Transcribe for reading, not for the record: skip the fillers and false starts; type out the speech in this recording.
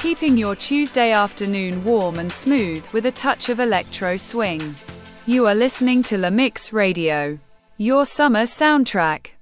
keeping your Tuesday afternoon warm and smooth with a touch of electro swing. You are listening to La Mix Radio, your summer soundtrack.